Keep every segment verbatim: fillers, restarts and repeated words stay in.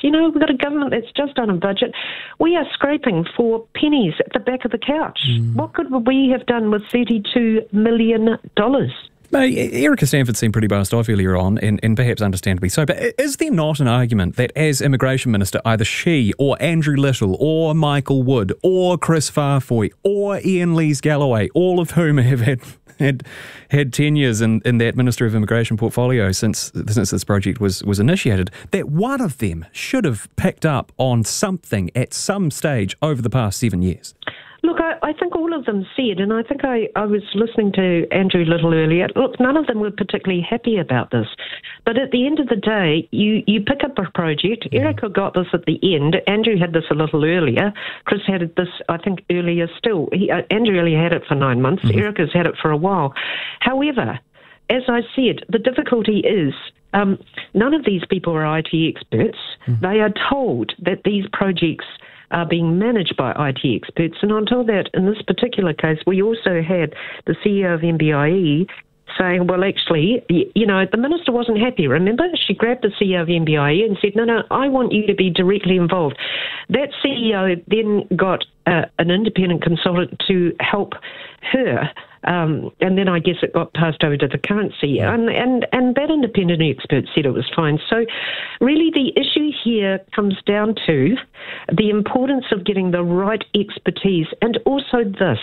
You know, we've got a government that's just done a budget. We are scraping for pennies at the back of the couch. Mm. What could we have done with thirty-two million dollars? Erica Stanford seemed pretty buzzed off earlier on, and, and perhaps understandably so, but is there not an argument that as Immigration Minister, either she or Andrew Little or Michael Wood or Chris Farfoy or Ian Lees-Galloway, all of whom have had had, had tenures in, in that Minister of Immigration portfolio since since this project was, was initiated, that one of them should have picked up on something at some stage over the past seven years? Look, I, I think all of them said, and I think I, I was listening to Andrew Little earlier, look, none of them were particularly happy about this. But at the end of the day, you, you pick up a project. Mm. Erica got this at the end. Andrew had this a little earlier. Chris had this, I think, earlier still. He, uh, Andrew only had it for nine months. Mm. Erica's had it for a while. However, as I said, the difficulty is um, none of these people are I T experts. Mm. They are told that these projects are being managed by I T experts. And until that, in this particular case, we also had the C E O of M B I E saying, well, actually, you know, the minister wasn't happy, remember? She grabbed the C E O of M B I E and said, no, no, I want you to be directly involved. That C E O then got uh, an independent consultant to help her. Um, and then I guess it got passed over to the current C E O, and, and, and that independent expert said it was fine. So really the issue here comes down to the importance of getting the right expertise, and also this.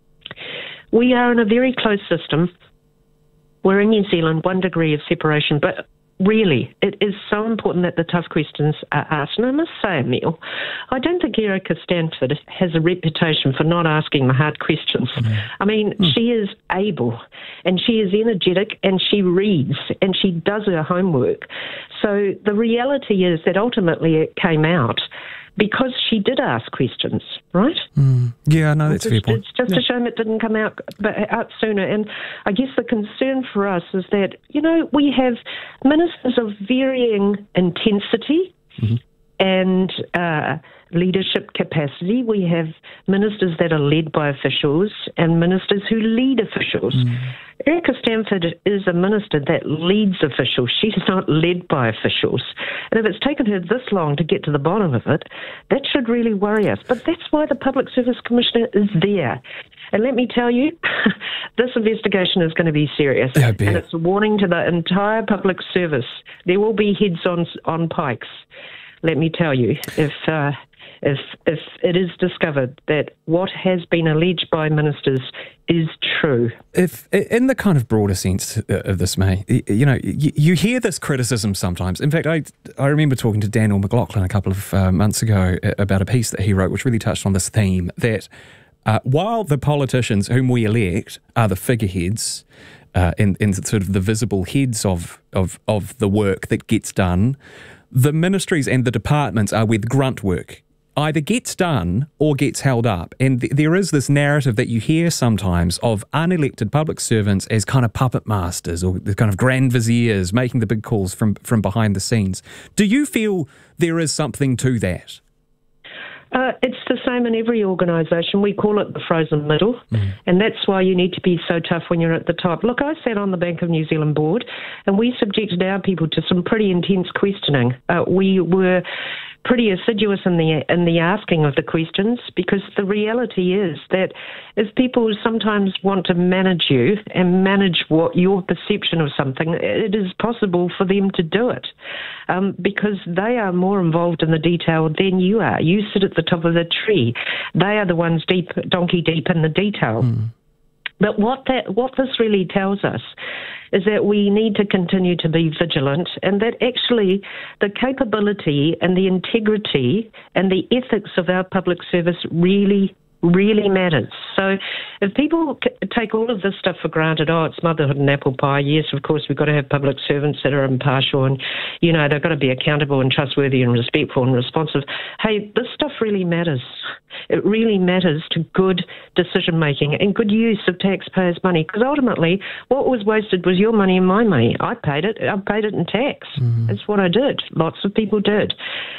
We are in a very closed system. We're in New Zealand, one degree of separation, but really, it is so important that the tough questions are asked. And I must say, Emile, I don't think Erica Stanford has a reputation for not asking the hard questions. Mm. I mean, mm. she is able, and she is energetic, and she reads, and she does her homework. So the reality is that ultimately it came out because she did ask questions, right? Mm. Yeah, no, that's it's, a fair point. It's just yeah. a shame it didn't come out out sooner. And I guess the concern for us is that, you know, we have ministers of varying intensity mm-hmm. and uh, leadership capacity. We have ministers that are led by officials and ministers who lead officials. Mm. Erica Stanford is a minister that leads officials. She's not led by officials. And if it's taken her this long to get to the bottom of it, that should really worry us. But that's why the Public Service Commissioner is there. And let me tell you, this investigation is going to be serious. Yeah, and it's a warning to the entire public service. There will be heads on on pikes, let me tell you, if... Uh, If if it is discovered that what has been alleged by ministers is true. If, in the kind of broader sense of this, May, you know, you, you hear this criticism sometimes. In fact, I I remember talking to Daniel McLaughlin a couple of uh, months ago about a piece that he wrote which really touched on this theme, that uh, while the politicians whom we elect are the figureheads uh, and, and sort of the visible heads of, of, of the work that gets done, the ministries and the departments are where the grunt work either gets done or gets held up. And th- there is this narrative that you hear sometimes of unelected public servants as kind of puppet masters or the kind of grand viziers making the big calls from, from behind the scenes. Do you feel there is something to that? Uh, it's the same in every organisation. We call it the frozen middle, mm. and that's why you need to be so tough when you're at the top. Look, I sat on the Bank of New Zealand board, and we subjected our people to some pretty intense questioning. Uh, we were pretty assiduous in the in the asking of the questions, because the reality is that if people sometimes want to manage you and manage what your perception of something, it is possible for them to do it um, because they are more involved in the detail than you are. You sit at the top of the tree. They are the ones deep, donkey deep in the detail. Mm. But what that what this really tells us is that we need to continue to be vigilant, and that actually the capability and the integrity and the ethics of our public service really, really matters. So if people c- take all of this stuff for granted, oh, it's motherhood and apple pie, yes, of course, we've got to have public servants that are impartial and, you know, they've got to be accountable and trustworthy and respectful and responsive. Hey, this stuff really matters. It really matters to good decision-making and good use of taxpayers' money, because ultimately what was wasted was your money and my money. I paid it. I paid it in tax. Mm-hmm. That's what I did. Lots of people did.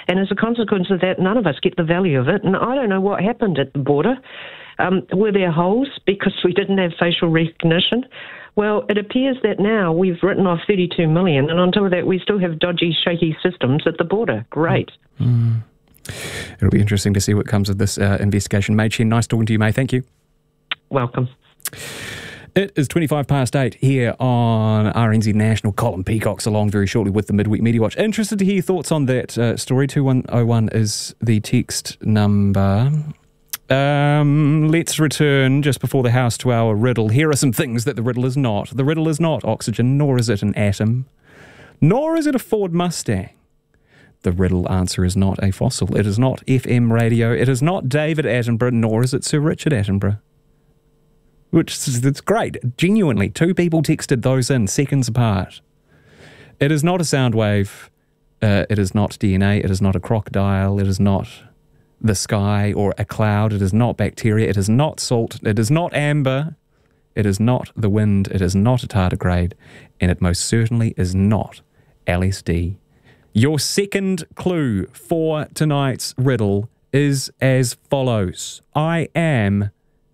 And as a consequence of that, none of us get the value of it. And I don't know what happened at the border. Um, were there holes because we didn't have facial recognition? Well, it appears that now we've written off thirty-two million, and on top of that, we still have dodgy, shaky systems at the border. Great. Mm. It'll be interesting to see what comes of this uh, investigation. May Chen, nice talking to you, May. Thank you. Welcome. It is twenty-five past eight here on R N Z National. Colin Peacock's along very shortly with the Midweek Media Watch. Interested to hear your thoughts on that uh, story. two one oh one is the text number. Um, let's return just before the house to our riddle. Here are some things that the riddle is not. The riddle is not oxygen, nor is it an atom, nor is it a Ford Mustang. The riddle answer is not a fossil. It is not F M radio. It is not David Attenborough, nor is it Sir Richard Attenborough. Which is it's great. Genuinely, two people texted those in seconds apart. It is not a sound wave. Uh, it is not D N A. It is not a crocodile. It is not the sky or a cloud. It is not bacteria. It is not salt. It is not amber. It is not the wind. It is not a tardigrade. And it most certainly is not L S D. Your second clue for tonight's riddle is as follows. I am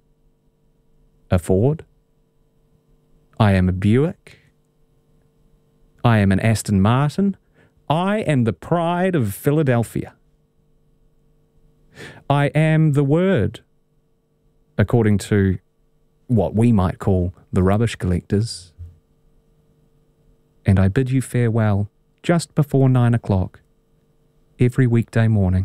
a Ford. I am a Buick. I am an Aston Martin. I am the pride of Philadelphia. I am the word, according to what we might call the rubbish collectors. And I bid you farewell just before nine o'clock every weekday morning.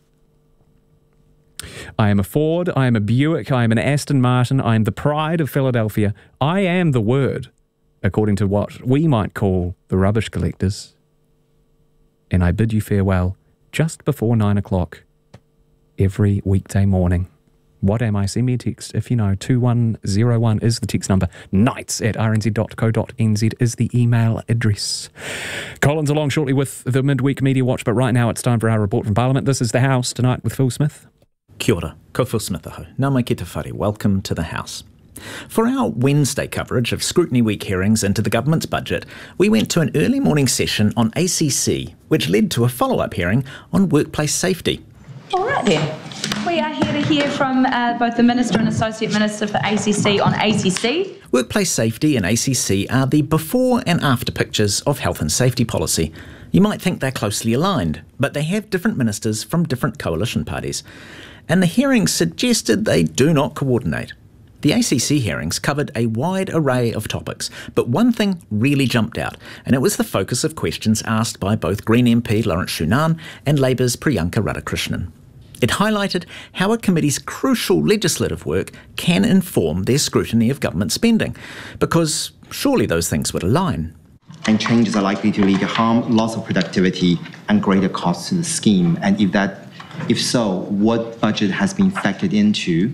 I am a Ford, I am a Buick, I am an Aston Martin, I am the pride of Philadelphia. I am the word, according to what we might call the rubbish collectors. And I bid you farewell just before nine o'clock every weekday morning. What am I? Send me a text if you know. two one oh one is the text number. Nights at r n z dot co dot n z is the email address. Colin's along shortly with the Midweek Media Watch, but right now it's time for our report from Parliament. This is The House tonight with Phil Smith. Kia ora, ko Phil Smith aho. Nā mai ki te whare. Welcome to The House. For our Wednesday coverage of Scrutiny Week hearings into the government's budget, we went to an early morning session on A C C, which led to a follow-up hearing on workplace safety. All right then. We are here to hear from uh, both the Minister and Associate Minister for A C C on A C C. Workplace safety and A C C are the before and after pictures of health and safety policy. You might think they're closely aligned, but they have different ministers from different coalition parties. And the hearings suggested they do not coordinate. The A C C hearings covered a wide array of topics, but one thing really jumped out, and it was the focus of questions asked by both Green M P Lawrence Shunan and Labour's Priyanka Radhakrishnan. It highlighted how a committee's crucial legislative work can inform their scrutiny of government spending, because surely those things would align. And changes are likely to lead to harm, loss of productivity, and greater costs to the scheme. And if that, if so, what budget has been factored into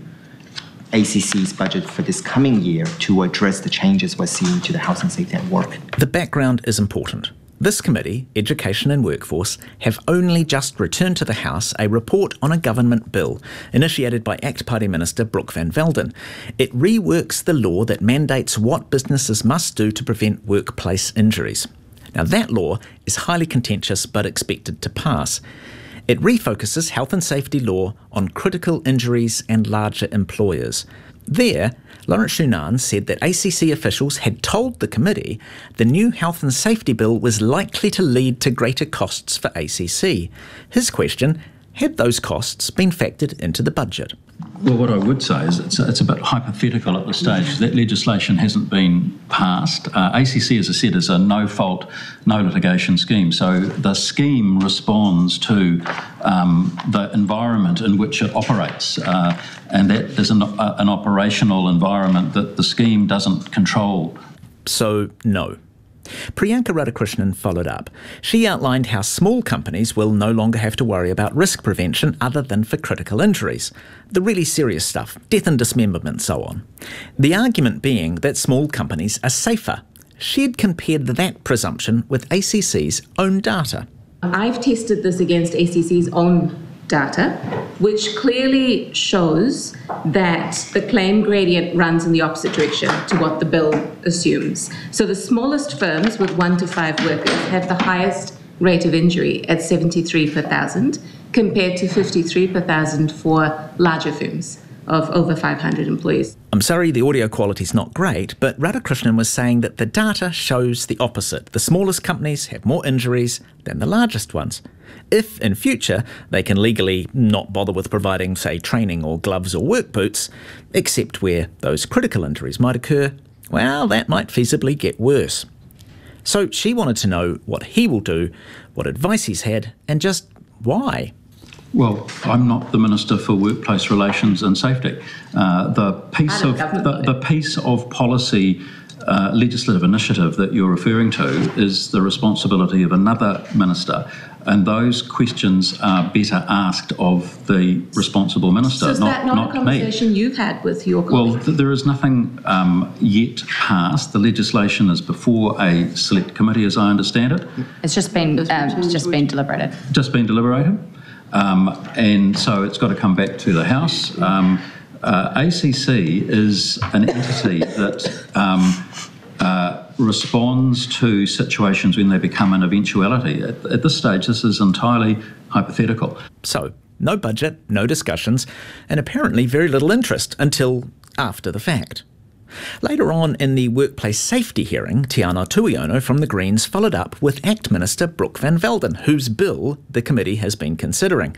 A C C's budget for this coming year to address the changes we're seeing to the health and safety at work? The background is important. This committee, Education and Workforce, have only just returned to the House a report on a government bill initiated by ACT Party Minister Brooke Van Velden. It reworks the law that mandates what businesses must do to prevent workplace injuries. Now, that law is highly contentious but expected to pass. It refocuses health and safety law on critical injuries and larger employers. There, Lawrence Shunan said that A C C officials had told the committee the new health and safety bill was likely to lead to greater costs for A C C. His question, had those costs been factored into the budget? Well, what I would say is it's, it's a bit hypothetical at this stage. That legislation hasn't been passed. Uh, A C C, as I said, is a no-fault, no-litigation scheme. So the scheme responds to um, the environment in which it operates. Uh, and that is an, uh, an operational environment that the scheme doesn't control. So, no. Priyanka Radhakrishnan followed up. She outlined how small companies will no longer have to worry about risk prevention other than for critical injuries. The really serious stuff, death and dismemberment and so on. The argument being that small companies are safer. She'd compared that presumption with A C C's own data. I've tested this against A C C's own data, which clearly shows that the claim gradient runs in the opposite direction to what the bill assumes. So the smallest firms with one to five workers have the highest rate of injury at seventy-three per thousand, compared to fifty-three per thousand for larger firms of over five hundred employees. I'm sorry the audio quality's not great, but Radhakrishnan was saying that the data shows the opposite. The smallest companies have more injuries than the largest ones. If, in future, they can legally not bother with providing, say, training or gloves or work boots, except where those critical injuries might occur, well, that might feasibly get worse. So she wanted to know what he will do, what advice he's had, and just why. Well, I'm not the Minister for Workplace Relations and Safety. Uh, the piece of the, the piece of policy uh, legislative initiative that you're referring to is the responsibility of another minister, and those questions are better asked of the responsible minister, so is not, that not, not a conversation me. You've had with your colleague? Well, th- there is nothing um, yet passed. The legislation is before a select committee, as I understand it. It's just been um, it's just been deliberated. Just been deliberated. Um, and so it's got to come back to the House. Um, uh, A C C is an entity that um, uh, responds to situations when they become an eventuality. At, at this stage, this is entirely hypothetical. So, no budget, no discussions, and apparently very little interest until after the fact. Later on in the workplace safety hearing, Tiana Tuiono from the Greens followed up with Act Minister Brooke Van Velden, whose bill the committee has been considering.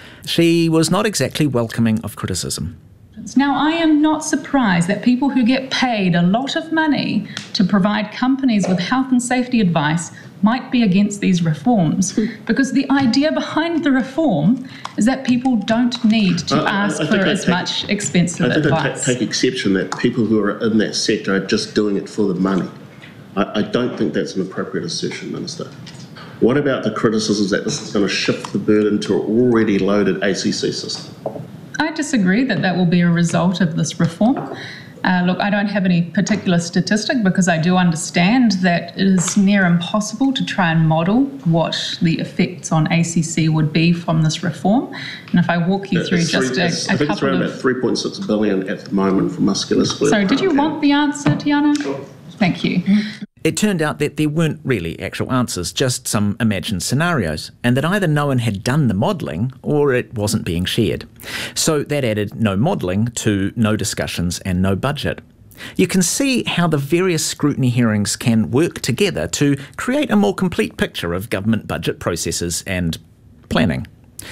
She was not exactly welcoming of criticism. Now, I am not surprised that people who get paid a lot of money to provide companies with health and safety advice might be against these reforms, because the idea behind the reform is that people don't need to uh, ask I, I for as take, much expensive I think advice. I take exception that people who are in that sector are just doing it for the money. I, I don't think that's an appropriate assertion, Minister. What about the criticisms that this is going to shift the burden to an already loaded A C C system? I disagree that that will be a result of this reform. Uh, look, I don't have any particular statistic, because I do understand that it is near impossible to try and model what the effects on A C C would be from this reform. And if I walk you through it's just three, a, it's, a I think couple it's around of... about three point six billion at the moment for musculoskeletal. Sorry, did you want the answer, Tiana? Sure. Thank you. It turned out that there weren't really actual answers, just some imagined scenarios, and that either no one had done the modelling or it wasn't being shared. So that added no modelling to no discussions and no budget. You can see how the various scrutiny hearings can work together to create a more complete picture of government budget processes and planning.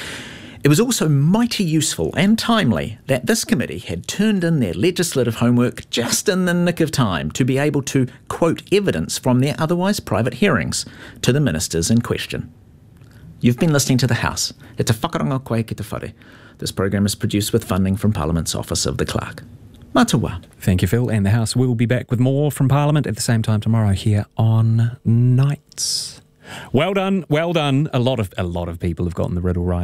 It was also mighty useful and timely that this committee had turned in their legislative homework just in the nick of time to be able to quote evidence from their otherwise private hearings to the ministers in question. You've been listening to The House. E te whakaronga koe ki te whare. This program is produced with funding from Parliament's Office of the Clerk. Matawa. Thank you, Phil. And the House will be back with more from Parliament at the same time tomorrow here on Nights. Well done, well done. A lot of a lot of people have gotten the riddle right.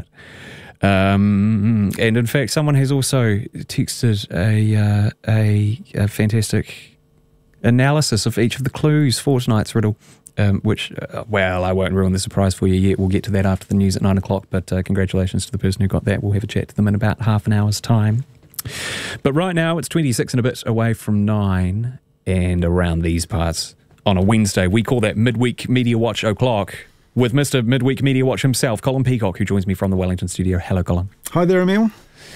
Um, and in fact, someone has also texted a, uh, a, a fantastic analysis of each of the clues for tonight's riddle, um, which, uh, well, I won't ruin the surprise for you yet. We'll get to that after the news at nine o'clock, but uh, congratulations to the person who got that. We'll have a chat to them in about half an hour's time. But right now, it's twenty-six and a bit away from nine, and around these parts on a Wednesday, we call that Midweek Media Watch O'Clock, with Mister Midweek Media Watch himself, Colin Peacock, who joins me from the Wellington studio. Hello, Colin. Hi there, Emil.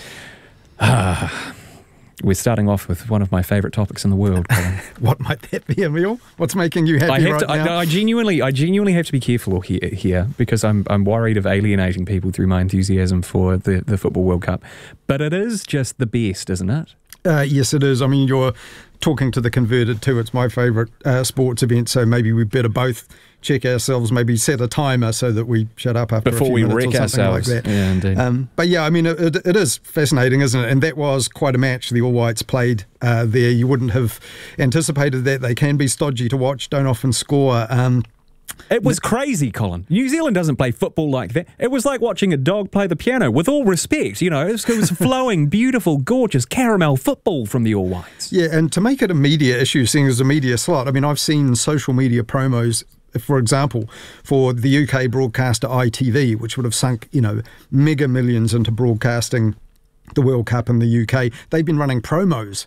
Ah, we're starting off with one of my favourite topics in the world, Colin. What might that be, Emil? What's making you happy I have right to, now? I, I genuinely, I genuinely have to be careful here, here because I'm, I'm worried of alienating people through my enthusiasm for the, the Football World Cup. But it is just the best, isn't it? Uh, yes, it is. I mean, you're talking to the converted too. It's my favourite uh, sports event, so maybe we better both check ourselves, maybe set a timer so that we shut up after Before a few we minutes wreck or something ourselves. like that. Yeah, indeed. Um, but yeah, I mean, it, it, it is fascinating, isn't it? And that was quite a match the All Whites played uh, there. You wouldn't have anticipated that. They can be stodgy to watch, don't often score. Um, It was crazy, Colin. New Zealand doesn't play football like that. It was like watching a dog play the piano, with all respect. You know, it was, it was flowing, beautiful, gorgeous caramel football from the All Whites. Yeah, and to make it a media issue, seeing as a media slot, I mean, I've seen social media promos, for example, for the U K broadcaster I T V, which would have sunk, you know, mega millions into broadcasting the World Cup in the U K. They've been running promos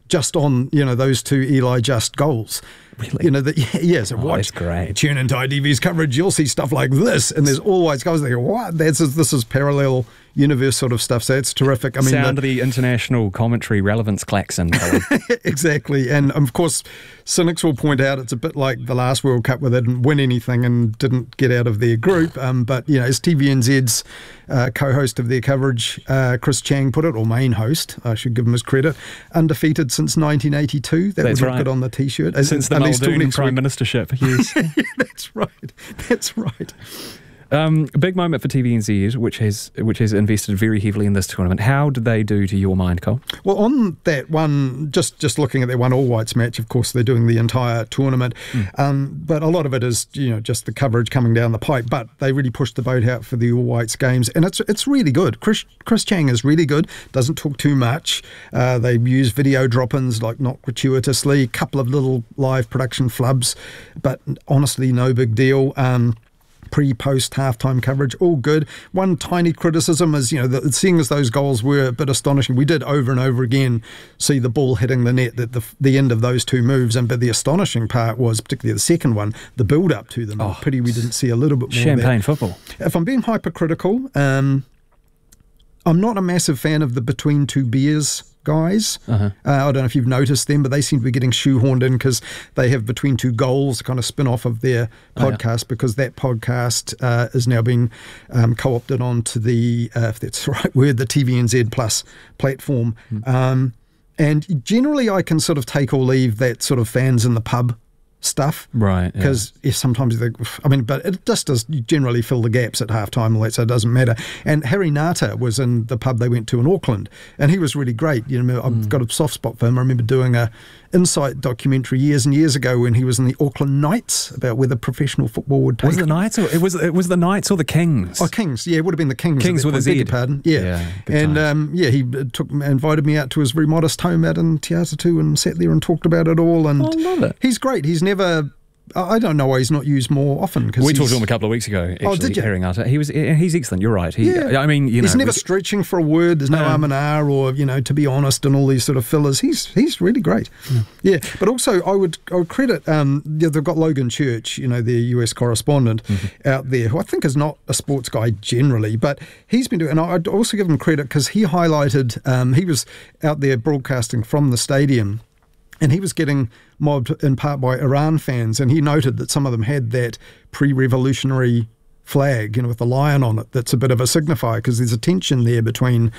just on, you know, those two Eli Just goals. Really? You know, that yes, oh, watch, that's great. Tune into I D V's coverage, you'll see stuff like this, and there's always goals there. What? That's this is parallel universe sort of stuff. So it's terrific. I mean, sound the, of the international commentary relevance klaxon. Exactly, and of course, cynics will point out it's a bit like the last World Cup where they didn't win anything and didn't get out of their group. Um, but you know, as T V N Z's uh, co-host of their coverage, uh, Chris Chang put it, or main host, I should give him his credit, undefeated since nineteen eighty-two. That That's would right. look good on the T-shirt. As, Since the Muldoon Prime Ministership, yes. Yeah, that's right. That's right. Um, a big moment for T V N Z, which has which has invested very heavily in this tournament. How did they do to your mind, Cole? Well, on that one, just just looking at that one All Whites match, of course, they're doing the entire tournament, mm. um, but a lot of it is, you know, just the coverage coming down the pipe. But they really pushed the boat out for the All Whites games, and it's it's really good. Chris Chris Chang is really good. Doesn't talk too much. Uh, they use video drop-ins, like not gratuitously. A couple of little live production flubs, but honestly, no big deal. Um, pre-post halftime coverage, all good. One tiny criticism is, you know, the, seeing as those goals were a bit astonishing, we did over and over again see the ball hitting the net at the, the end of those two moves, and but the astonishing part was, particularly the second one, the build-up to them. Oh, pity we didn't see a little bit more champagne of that. Football. If I'm being hypercritical, um, I'm not a massive fan of the Between Two Beers guys. Uh-huh. Uh, I don't know if you've noticed them, but they seem to be getting shoehorned in because they have Between Two Goals, kind of spin-off of their podcast, oh, yeah. because that podcast uh, is now being um, co-opted onto the, uh, if that's the right word, the T V N Z Plus platform. Mm. Um, and generally I can sort of take or leave that sort of fans in the pub stuff, right? Because yeah. sometimes they, I mean, but it just does generally fill the gaps at halftime, all that, so it doesn't matter. And Harry Nata was in the pub they went to in Auckland, and he was really great. You know, I've mm. got a soft spot for him. I remember doing a Insight documentary years and years ago when he was in the Auckland Knights about whether professional football would take. Was it the Knights or it was it was the Knights or the Kings? Oh, Kings, yeah, it would have been the Kings. Kings with a Z. Pardon, yeah, yeah and um, yeah, he took invited me out to his very modest home out in Te Atatu and sat there and talked about it all. And oh, I love it. He's great. He's never. I don't know why he's not used more often. We talked to him a couple of weeks ago, actually, oh, did you? Harry Nata. He was, he's excellent, you're right. He, yeah. I mean, you he's know, never we, stretching for a word, there's no, no um and ah or, you know, to be honest, and all these sort of fillers. He's he's really great. Yeah, yeah. But also, I would I would credit, um, yeah, they've got Logan Church, you know, their U S correspondent mm-hmm. out there, who I think is not a sports guy generally, but he's been doing, and I'd also give him credit because he highlighted, um, he was out there broadcasting from the stadium, and he was getting mobbed in part by Iran fans, and he noted that some of them had that pre-revolutionary flag, you know, with the lion on it. That's a bit of a signifier because there's a tension there between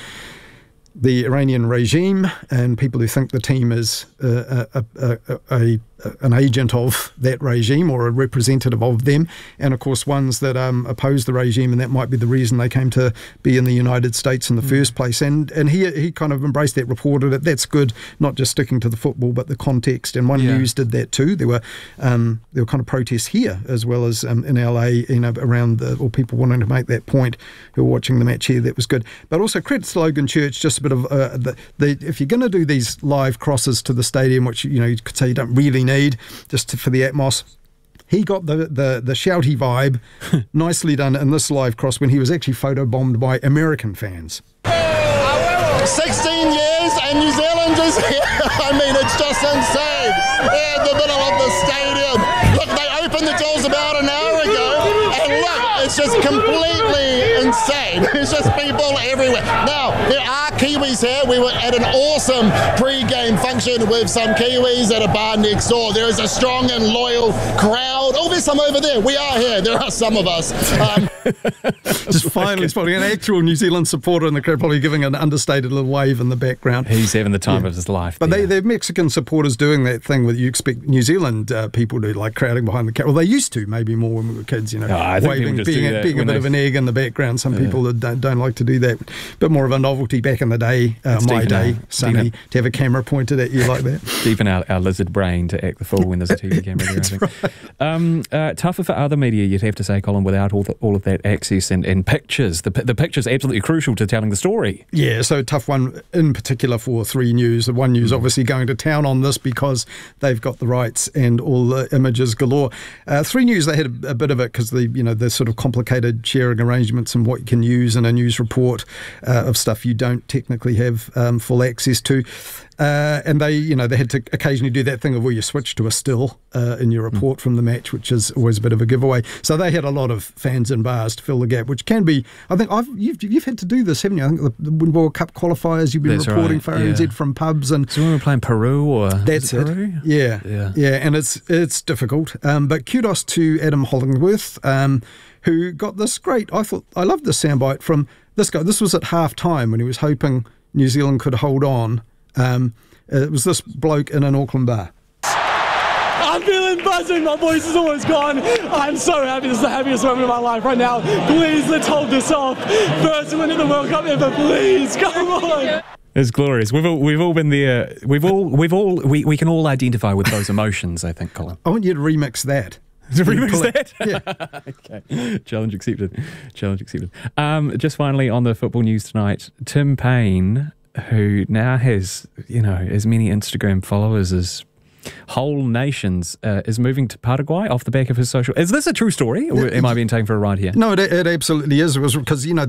the Iranian regime and people who think the team is a, a, a, a, a an agent of that regime or a representative of them, and of course ones that um, oppose the regime, and that might be the reason they came to be in the United States in the mm. first place. And and he he kind of embraced that, reported it. That's good, not just sticking to the football but the context. And One yeah. News did that too. There were um, there were kind of protests here as well as um, in L A, you know, around the, or people wanting to make that point who were watching the match here. That was good. But also credit to Logan Church, just a bit of uh, the, the if you're going to do these live crosses to the stadium, which you know you could say you don't really need just to, for the atmos, he got the, the, the shouty vibe nicely done in this live cross when he was actually photobombed by American fans. sixteen years and New Zealand is here. I mean, it's just insane. They're in the middle of the stadium. Look, they opened the doors about an hour ago, and look, it's just completely insane. There's just people everywhere. Now, there are Kiwis here. We were at an awesome pre-game function with some Kiwis at a bar next door. There is a strong and loyal crowd. Oh, there's some over there. We are here. There are some of us. Um, Just finally spotting an actual New Zealand supporter in the crowd, probably giving an understated little wave in the background. He's having the time yeah. of his life. But they, they're Mexican supporters doing that thing where you expect New Zealand uh, people to, like, crowding behind the cat. Well, they used to, maybe more when we were kids, you know, oh, waving, being, a, being a bit they... of an egg in the background. Some yeah. people that don't, don't like to do that. Bit more of a novelty back in the day, uh, my day, our, Sonny, to have a camera pointed at you like that. Deep in our, our lizard brain to act the fool when there's a T V camera there. That's right. Um, uh, tougher for other media, you'd have to say, Colin, without all, the, all of that that access and, and pictures. The, the pictures are absolutely crucial to telling the story. Yeah, so a tough one in particular for Three News. The One News obviously going to town on this because they've got the rights and all the images galore. Uh, Three News, they had a, a bit of it because the you know the sort of complicated sharing arrangements and what you can use in a news report uh, of stuff you don't technically have um, full access to. Uh, and they, you know, they had to occasionally do that thing of where you switch to a still uh, in your report mm. from the match, which is always a bit of a giveaway. So they had a lot of fans in bars to fill the gap, which can be. I think I've you've you've had to do this, haven't you? I think the, the World Cup qualifiers, you've been that's reporting right. for A N Z yeah. from pubs and. So when we were playing Peru, or that's it. Peru? Yeah, yeah, yeah, and it's it's difficult. Um, but kudos to Adam Hollingworth, um, who got this great. I thought I loved this soundbite from this guy. This was at half time when he was hoping New Zealand could hold on. Um, it was this bloke in an Auckland bar. I'm feeling buzzing. My voice is almost gone. I'm so happy. This is the happiest moment of my life right now. Please, let's hold this off. First win of the World Cup ever. Please, come on. It's glorious. We've all, we've all been there. We've all we've all we, we can all identify with those emotions, I think, Colin. I want you to remix that. To remix that? Yeah. Okay. Challenge accepted. Challenge accepted. Um, just finally on the football news tonight, Tim Payne, who now has, you know, as many Instagram followers as whole nations, uh, is moving to Paraguay off the back of his social. Is this a true story, or am I being taken for a ride here? No, it, it absolutely is. It was because, you know,